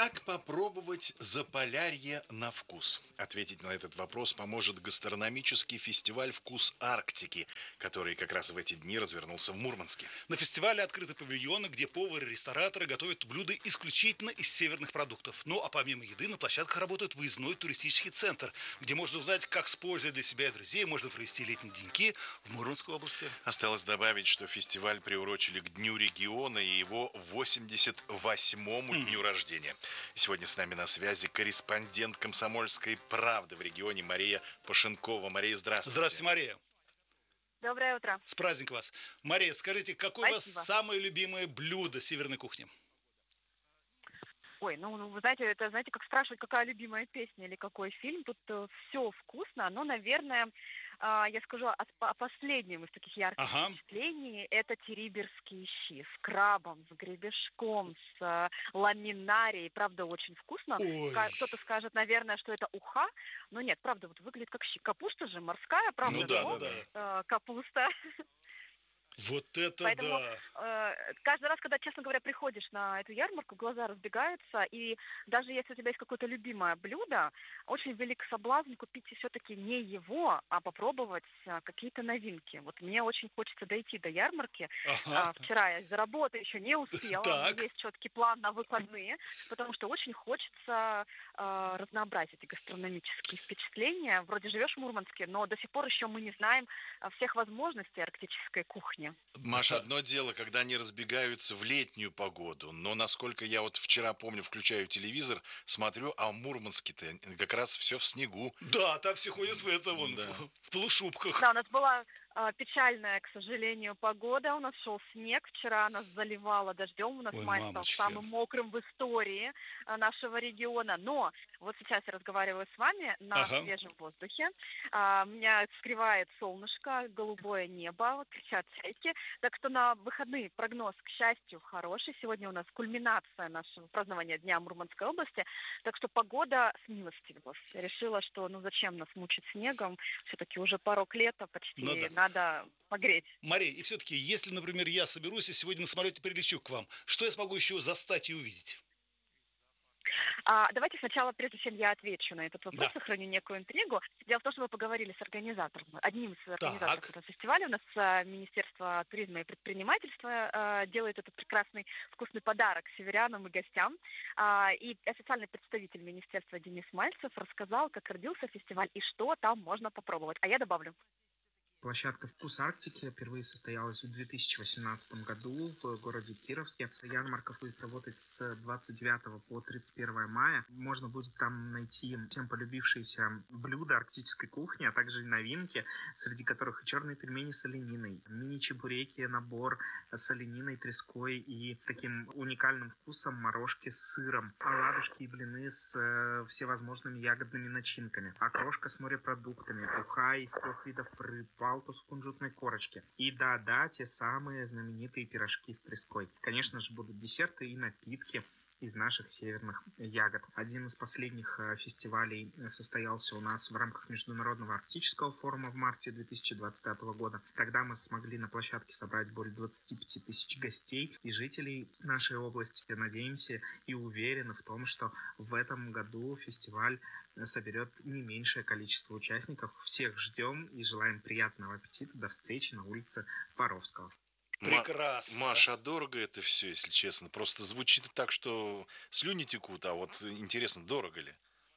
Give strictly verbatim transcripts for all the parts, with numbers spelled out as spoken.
Как попробовать Заполярье на вкус? Ответить на этот вопрос поможет гастрономический фестиваль «Вкус Арктики», который как раз в эти дни развернулся в Мурманске. На фестивале открыты павильоны, где повары и рестораторы готовят блюда исключительно из северных продуктов. Ну а помимо еды на площадках работает выездной туристический центр, где можно узнать, как с пользой для себя и друзей можно провести летние деньки в Мурманской области. Осталось добавить, что фестиваль приурочили к Дню региона и его восемьдесят восьмому mm. дню рождения. Сегодня с нами на связи корреспондент «Комсомольской правды» в регионе Мария Пашенкова. Мария, здравствуйте. Здравствуйте, Мария. Доброе утро. С праздником вас. Мария, скажите, какое у вас самое любимое блюдо северной кухни? Ой, ну, вы знаете, это, знаете, как спрашивать, какая любимая песня или какой фильм. Тут э, все вкусно, но, наверное, э, я скажу о, о последнем из таких ярких ага. впечатлений. Это териберские щи с крабом, с гребешком, с э, ламинарией. Правда, очень вкусно. Ой. Кто-то скажет, наверное, что это уха, но нет, правда, вот выглядит как щи. Капуста же морская, правда, ну, да, но, да, да. Э, капуста. Вот это Поэтому, да! Э, каждый раз, когда, честно говоря, приходишь на эту ярмарку, глаза разбегаются, и даже если у тебя есть какое-то любимое блюдо, очень велик соблазн купить все-таки не его, а попробовать а, какие-то новинки. Вот мне очень хочется дойти до ярмарки. Ага. А, вчера я из-за работы еще не успела, так. но есть четкий план на выходные, потому что очень хочется а, разнообразить гастрономические впечатления. Вроде живешь в Мурманске, но до сих пор еще мы не знаем всех возможностей арктической кухни. Маша, одно дело, когда они разбегаются в летнюю погоду, но насколько я вот вчера помню, включаю телевизор, смотрю, а в Мурманске-то как раз все в снегу. Да, там все ходят в это вон, да. в, в полушубках. Да, у нас была э, печальная, к сожалению, погода, у нас шел снег, вчера нас заливало дождем, у нас Ой, май мамочки. стал самым мокрым в истории э, нашего региона, но вот сейчас я разговариваю с вами на ага. свежем воздухе, э, меня согревает солнышко, голубое небо, кричат чайки, так что на выходные прогноз, к счастью, хороший. Сегодня у нас кульминация нашего празднования Дня Мурманской области, так что погода смилостивилась. Я решила, что ну зачем нас мучить снегом, все-таки уже порог лета почти, ну, да. надо погреть. Мария, и все-таки, если, например, я соберусь и сегодня на самолете прилечу к вам, что я смогу еще застать и увидеть? А, давайте сначала, прежде чем я отвечу на этот вопрос, да. сохраню некую интригу. Дело в том, что мы поговорили с организатором, одним из организаторов так. этого фестиваля. У нас а, Министерство туризма и предпринимательства а, делает этот прекрасный вкусный подарок северянам и гостям. А, и официальный представитель министерства Денис Мальцев рассказал, как родился фестиваль и что там можно попробовать. А я добавлю. Площадка «Вкус Арктики» впервые состоялась в две тысячи восемнадцатом году в городе Кировске. Ярмарка будет работать с двадцать девятого по тридцать первое мая. Можно будет там найти всем полюбившиеся блюда арктической кухни, а также новинки, среди которых и черные пельмени с олениной, мини-чебуреки, набор с олениной, треской и таким уникальным вкусом морожки с сыром, оладушки и блины с э, всевозможными ягодными начинками, окрошка с морепродуктами, уха из трех видов рыб, палтус в кунжутной корочке. И да-да, те самые знаменитые пирожки с треской. Конечно же, будут десерты и напитки из наших северных ягод. Один из последних фестивалей состоялся у нас в рамках Международного арктического форума в марте две тысячи двадцать пятого года. Тогда мы смогли на площадке собрать более двадцать пять тысяч гостей и жителей нашей области. Надеемся и уверены в том, что в этом году фестиваль соберет не меньшее количество участников. Всех ждем и желаем приятного аппетита. До встречи на улице Воровского. Прекрасно. Маша, а дорого это все, если честно? Просто звучит так, что слюни текут, а вот интересно, дорого ли?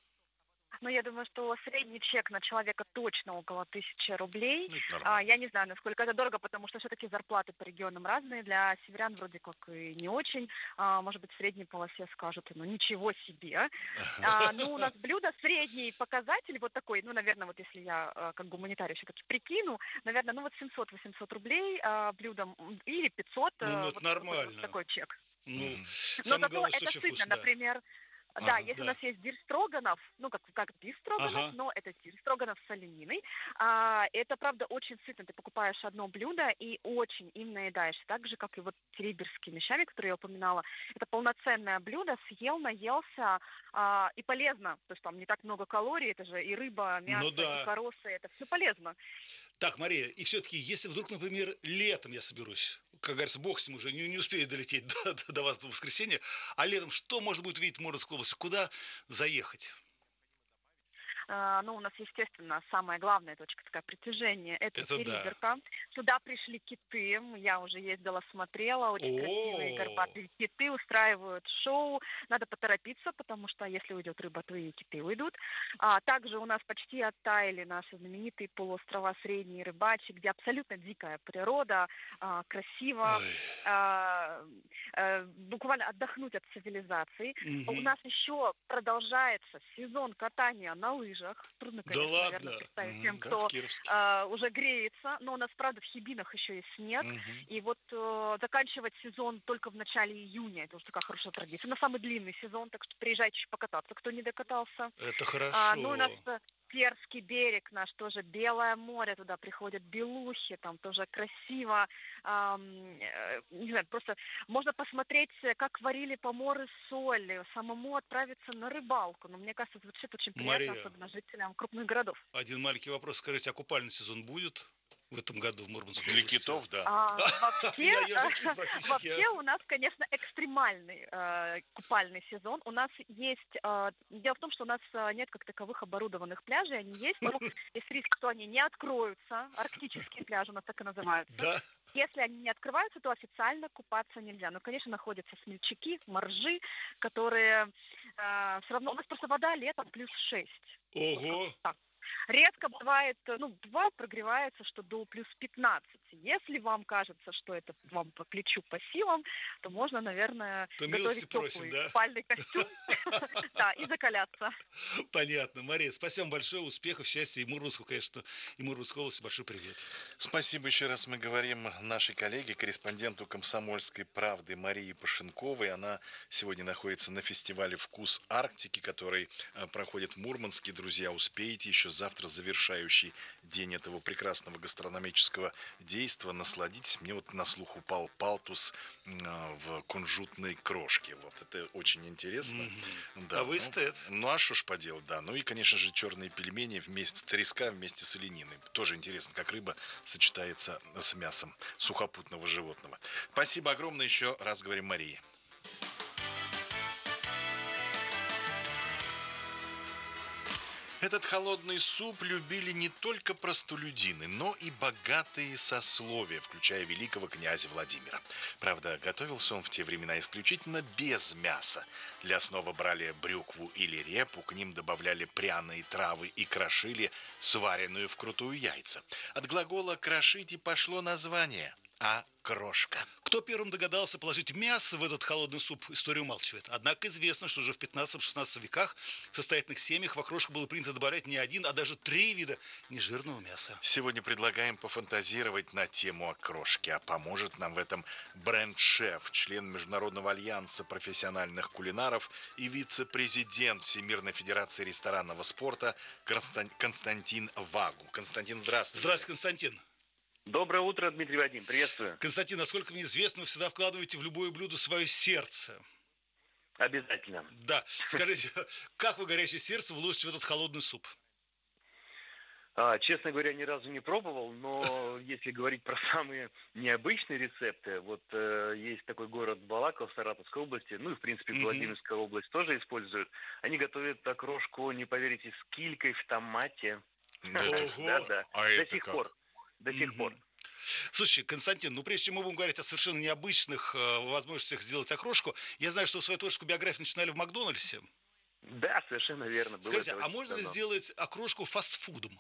Ну, я думаю, что средний чек на человека точно около тысячи рублей. Ну, а, я не знаю, насколько это дорого, потому что все-таки зарплаты по регионам разные. Для северян вроде как и не очень. А, может быть, в средней полосе скажут, ну, ничего себе. А, ну, у нас блюдо, средний показатель вот такой, ну, наверное, вот если я как гуманитарий все-таки прикину, наверное, ну, вот семьсот-восемьсот рублей а, блюдом или пятьсот. Ну, вот, это нормально. Вот такой чек. Ну, Но самое зато главное, это что сытно, вкусно, да. например. Ага, да, если да. у нас есть бифстроганов, ну, как, как бифстроганов, ага. но это бифстроганов с олениной, а, это, правда, очень сытно. Ты покупаешь одно блюдо и очень им наедаешься, так же, как и вот териберскими щами, которые я упоминала. Это полноценное блюдо, съел, наелся, а, и полезно, то есть там не так много калорий, это же и рыба, мясо, ну, да. и коросы, это все полезно. Так, Мария, и все-таки, если вдруг, например, летом я соберусь, как говорится, бог с ним уже, не, не успеет долететь до, до вас до воскресенья. А летом что можно будет видеть в Мурманской области? Куда заехать? Ну, у нас, естественно, самая главная точка такая притяжения – это, это Териберка. Да. Сюда пришли киты, я уже ездила, смотрела, очень О-о-о. красивые горбатые киты, устраивают шоу. Надо поторопиться, потому что если уйдет рыба, то и киты уйдут. А также у нас почти оттаяли наши знаменитые полуострова Средний и Рыбачий, где абсолютно дикая природа, а, красиво, а, а, буквально отдохнуть от цивилизации. Угу. У нас еще продолжается сезон катания на лыжах. Трудно, конечно, да наверное, представить тем, mm, кто да, э, уже греется. Но у нас, правда, в Хибинах еще есть снег. Mm-hmm. И вот э, заканчивать сезон только в начале июня. Это уже такая хорошая традиция. На самый длинный сезон, так что приезжайте еще покататься, кто не докатался. Это хорошо. А, ну, у нас Терский берег наш, тоже Белое море, туда приходят белухи, там тоже красиво. Эм, э, не знаю, просто можно посмотреть, как варили поморы соли, самому отправиться на рыбалку. Но мне кажется, звучит очень приятно, Мария, особенно жителям крупных городов. Один маленький вопрос. Скажите, а купальный сезон будет в этом году в Мурманской Для области? китов, да. А, вообще, вообще у нас, конечно, экстремальный э, купальный сезон. У нас есть... Э, дело в том, что у нас нет как таковых оборудованных пляжей. Они есть, но есть риск, что они не откроются. Арктические пляжи у нас так и называются. Да. Если они не открываются, то официально купаться нельзя. Но, конечно, находятся смельчаки, моржи, которые э, все равно... У нас просто вода летом плюс шесть. Ого! Так. Редко бывает, ну, бывает, прогревается, что до плюс пятнадцать. Если вам кажется, что это вам по плечу, по силам, то можно, наверное, то готовить просим, да? спальный костюм, да, и закаляться. Понятно. Мария, спасибо большое, успехов, счастья и Мурманску, конечно, и Мурманской области большой привет. Спасибо еще раз мы говорим нашей коллеге, корреспонденту «Комсомольской правды» Марии Пашенковой. Она сегодня находится на фестивале «Вкус Арктики», который проходит в Мурманске. Друзья, успеете еще завтра завершающий день этого прекрасного гастрономического действа. Насладитесь. Мне вот на слух упал палтус в кунжутной крошке. Вот это очень интересно. Mm-hmm. Да, а вы эстет. Ну, ну а что ж поделать, да. Ну и, конечно же, черные пельмени вместе треска вместе с олениной. Тоже интересно, как рыба сочетается с мясом сухопутного животного. Спасибо огромное еще раз говорим Марии. Этот холодный суп любили не только простолюдины, но и богатые сословия, включая великого князя Владимира. Правда, готовился он в те времена исключительно без мяса. Для основы брали брюкву или репу, к ним добавляли пряные травы и крошили сваренную вкрутую яйца. От глагола «крошить» и пошло название – окрошка. Кто первым догадался положить мясо в этот холодный суп, история умалчивает. Однако известно, что уже в пятнадцатом-шестнадцатом веках в состоятельных семьях в окрошку было принято добавлять не один, а даже три вида нежирного мяса. Сегодня предлагаем пофантазировать на тему окрошки, а поможет нам в этом бренд-шеф, член Международного альянса профессиональных кулинаров и вице-президент Всемирной федерации ресторанного спорта Константин Вагу. Константин, здравствуйте. Здравствуйте, Константин. Доброе утро, Дмитрий Вадим, приветствую. Константин, насколько мне известно, вы всегда вкладываете в любое блюдо свое сердце. Обязательно. Да. Скажите, как вы горячее сердце вложите в этот холодный суп? А, честно говоря, ни разу не пробовал, но если говорить про самые необычные рецепты, вот э, есть такой город Балаково в Саратовской области, ну и в принципе Владимирская область тоже используют. Они готовят окрошку, не поверите, с килькой в томате. Да, да. До сих пор. До сих mm-hmm. пор. Слушайте, Константин, ну прежде чем мы будем говорить о совершенно необычных э, возможностях сделать окрошку, я знаю, что вы свою творческую биографию начинали в Макдональдсе. Да, совершенно верно. Было Скажите, а можно давно. ли сделать окрошку фастфудом?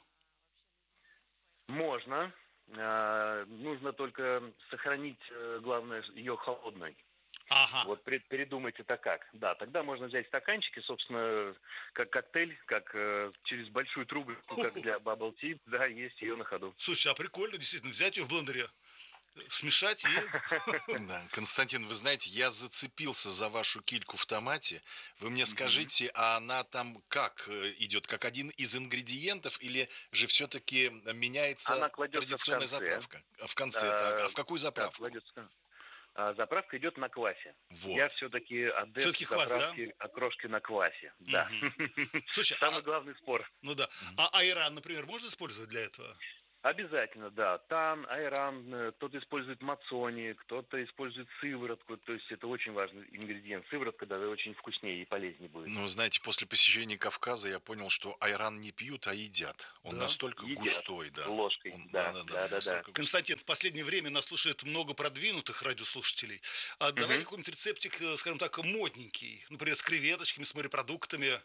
Можно. Э, нужно только сохранить, э, главное, ее холодной. Ага. Вот передумайте это как. Да, тогда можно взять стаканчики, собственно, как коктейль, как э, через большую трубу, как для bubble tea, да, есть ее на ходу. Слушай, а прикольно, действительно, взять ее в блендере, смешать и... Да, Константин, вы знаете, я зацепился за вашу кильку в томате. Вы мне скажите, а она там как идет, как один из ингредиентов, или же все-таки меняется традиционная заправка? В конце, так. А в какую заправку? А заправка идет на квасе. Вот. Я все-таки адепт все-таки заправки, квас, да? окрошки на квасе. Угу. Да. Слушай, самый а... главный спор. Ну да. А айран, например, можно использовать для этого? Обязательно, да. Тан, айран, кто-то использует мацони, кто-то использует сыворотку. То есть это очень важный ингредиент. Сыворотка даже очень вкуснее и полезнее будет. Ну, знаете, после посещения Кавказа я понял, что айран не пьют, а едят. Он Да? настолько Едят. густой, да. Ложкой, Он- да, да, да, да, настолько густой. Константин, в последнее время нас слушает много продвинутых радиослушателей. А давай какой-нибудь рецептик, э, скажем так, модненький. Например, с креветочками, с морепродуктами.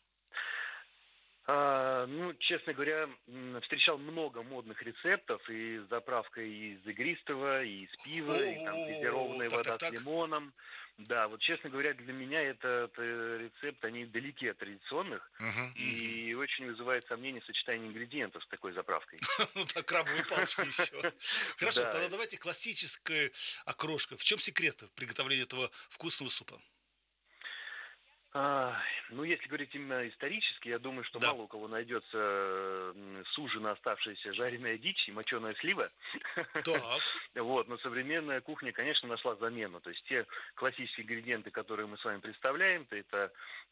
А, ну, честно говоря, м, встречал много модных рецептов и с заправкой из игристого, и из пива, и там О, газированная так, вода так, так. с лимоном. Да, вот честно говоря, для меня этот э, рецепт, они далеки от традиционных Мгм. и очень вызывает сомнение сочетание ингредиентов с такой заправкой. Ну так, крабовые палочки еще. Хорошо, Да. тогда давайте классическая окрошка. В чем секрет приготовления этого вкусного супа? А, ну, если говорить именно исторически, я думаю, что Да. мало у кого найдется м, сужено оставшаяся жареная дичь и моченая слива. Так, Вот, но современная кухня, конечно, нашла замену. То есть те классические ингредиенты, которые мы с вами представляем, то это,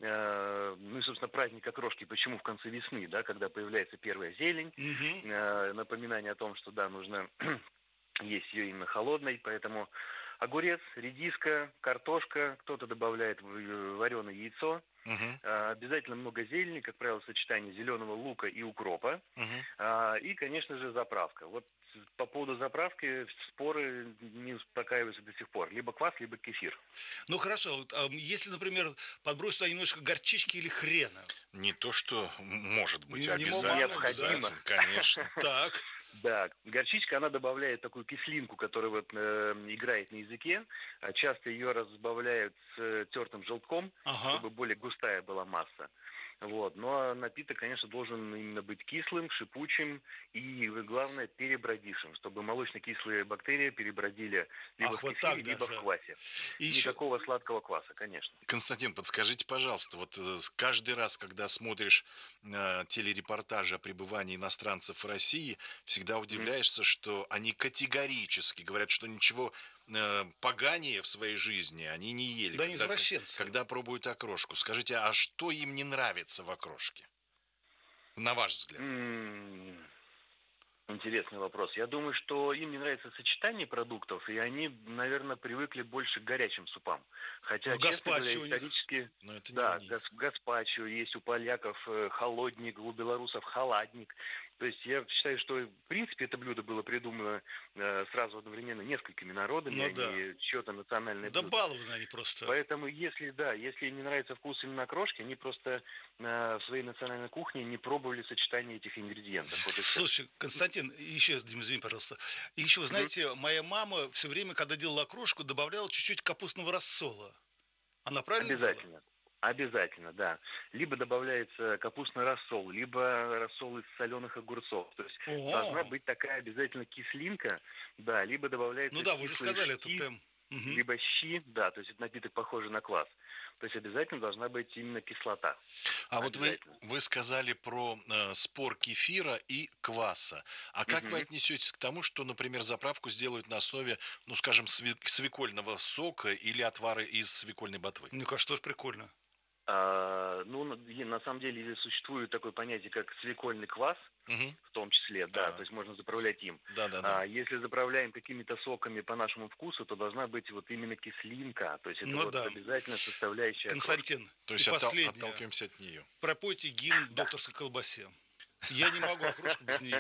э, ну и, собственно, праздник окрошки. Почему в конце весны, да, когда появляется первая зелень, мгм. э, напоминание о том, что, да, нужно есть ее именно холодной, поэтому огурец, редиска, картошка, кто-то добавляет вареное яйцо, Мгм. а, обязательно много зелени, как правило, сочетание зеленого лука и укропа, Мгм. а, и, конечно же, заправка. Вот по поводу заправки споры не успокаиваются до сих пор. Либо квас, либо кефир. Ну хорошо, вот, а если, например, подбросить туда немножко горчички или хрена. Не то, что м- может быть, Не- не обязательно. необходимо. обязательно, конечно. Так, Да, горчичка, она добавляет такую кислинку, которая вот э, играет на языке. А часто ее разбавляют с э, тертым желтком, ага. чтобы более густая была масса. Вот. Но напиток, конечно, должен именно быть кислым, шипучим и, главное, перебродившим, чтобы молочно-кислые бактерии перебродили либо Ах, в вот кефире, так либо даже. в квасе. И еще, Никакого сладкого кваса, конечно. Константин, подскажите, пожалуйста, вот э, с- каждый раз, когда смотришь э, телерепортажи о пребывании иностранцев в России, всегда удивляешься, что они категорически говорят, что ничего э, поганее в своей жизни они не ели. Да они когда, извращенцы. когда пробуют окрошку. Скажите, а что им не нравится в окрошке? На ваш взгляд. М, Интересный вопрос. Я думаю, что им не нравится сочетание продуктов, и они, наверное, привыкли больше к горячим супам. Хотя, Ну, честно говоря, гаспачо у них. исторически... Но это не Да, у них. гас- гаспачо, есть у поляков э, холодник, у белорусов халадник. То есть я считаю, что в принципе это блюдо было придумано э, сразу одновременно несколькими народами, Ну а да. не чье-то национальное Да блюдо. балованы они просто. Поэтому если, да, если им не нравится вкус именно крошки, они просто э, в своей национальной кухне не пробовали сочетание этих ингредиентов. Вот и всё. Слушай, Константин, еще, Дима, извини, пожалуйста. И еще, вы знаете, моя мама все время, когда делала окрошку, добавляла чуть-чуть капустного рассола. Она правильно делала? Обязательно. Обязательно, да. Либо добавляется капустный рассол, либо рассол из соленых огурцов. То есть О! должна быть такая обязательно кислинка, да, либо добавляется Ну да, вы же кислые сказали, это щи, прям... Мгм. либо щи, да, то есть это напиток похожий на квас. То есть обязательно должна быть именно кислота. А вот вы, Обязательно. вы сказали про э, спор кефира и кваса. А как вы Мгм. отнесетесь к тому, что, например, заправку сделают на основе, ну, скажем, сви- свекольного сока или отвара из свекольной ботвы? Мне кажется, тоже прикольно. А, ну, на, и на самом деле существует такое понятие, как свекольный квас, Мгм. в том числе, да, А. то есть можно заправлять им. Да-да-да. А если заправляем какими-то соками по нашему вкусу, то должна быть вот именно кислинка, то есть это Ну вот да. обязательно составляющая окрошки. Константин, То есть и оттал- последнее. отталкиваемся от нее. Пропойте гимн докторской колбасе. Я не могу окрошку без нее.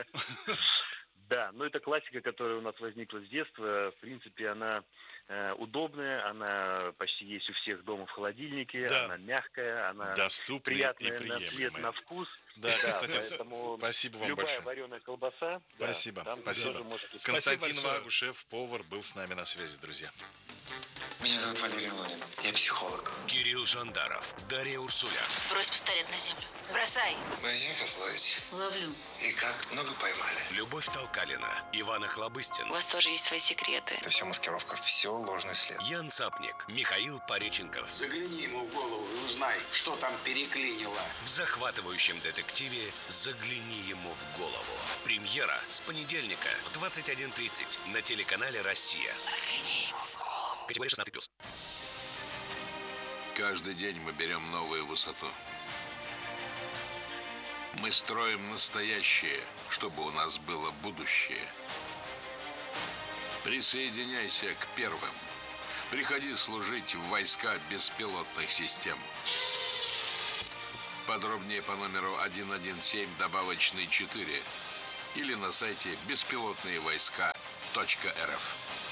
Да, но это классика, которая у нас возникла с детства. В принципе, она э, удобная, она почти есть у всех дома в холодильнике, Да. она мягкая, она Доступная и приятная на цвет, приемлемая. на вкус. Да, Да, Константин, поэтому спасибо вам любая большое. вареная колбаса, да, Спасибо, там спасибо. тоже можете- Спасибо Константин большое. Вагу, шеф-повар, был с нами на связи, друзья. Меня зовут Валерий Лунин. Я психолог. Кирилл Жандаров, Дарья Урсуля. Брось пистолет на землю. Бросай. Маньяков ловите? Ловлю. И как? Много поймали? Любовь Толкалина, Иван Охлобыстин. У вас тоже есть свои секреты. Это все маскировка, все ложный след. Ян Цапник, Михаил Пореченков. Загляни ему в голову и узнай, что там переклинило. В захватывающем детективе «Загляни ему в голову». Премьера с понедельника в двадцать один тридцать на телеканале «Россия». Загляни ему в голову. Категория шестнадцать плюс. Каждый день мы берем новую высоту. Мы строим настоящее, чтобы у нас было будущее. Присоединяйся к первым. Приходи служить в войска беспилотных систем. Подробнее по номеру сто семь добавочный четыре или на сайте беспилотные войска точка эр эф.